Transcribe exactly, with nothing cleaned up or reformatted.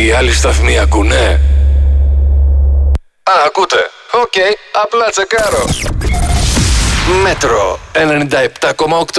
Οι άλλοι σταθμοί ακούνε? Α, ακούτε. Οκ, okay, απλά τσεκάρω. Μέτρο ενενήντα επτά κόμμα οκτώ.